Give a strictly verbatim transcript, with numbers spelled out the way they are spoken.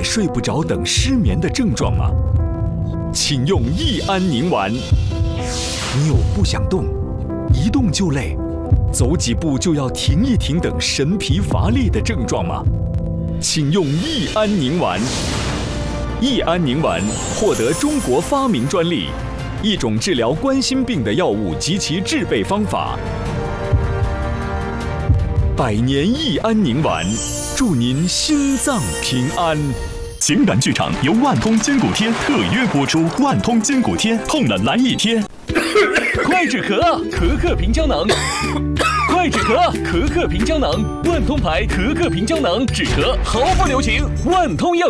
夜睡不着等失眠的症状吗？请用益安宁丸。你有不想动、一动就累、走几步就要停一停等神疲乏力的症状吗？请用益安宁丸。益安宁丸获得中国发明专利，一种治疗冠心病的药物及其制备方法。百年益安宁丸，祝您心脏平安。 情感剧场由万通筋骨贴特约播出，万通筋骨贴，痛了来一贴。 快止咳，咳咳平胶囊。快止咳，咳咳平胶囊，万通牌咳咳平胶囊，止咳毫不留情，万通药。